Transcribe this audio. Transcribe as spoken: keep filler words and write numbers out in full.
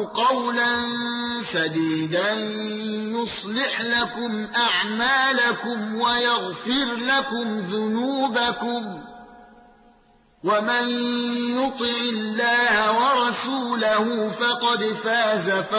وقولوا قولا سديدا يصلح لكم أعمالكم ويغفر لكم ذنوبكم ومن يطع الله ورسوله فقد فاز